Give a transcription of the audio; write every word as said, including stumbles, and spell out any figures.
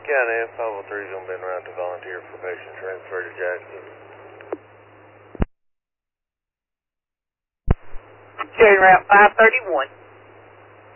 County, F five oh three is going to be en route to volunteer for patient transfer to Jackson. Cherry Route five thirty-one.